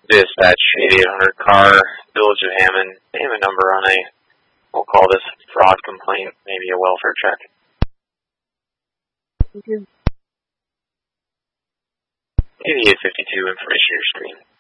Dispatch 8800 car, Village of Hammond. Name a number on a, we'll call this fraud complaint, maybe a welfare check. Thank you. 8852, information to your screen.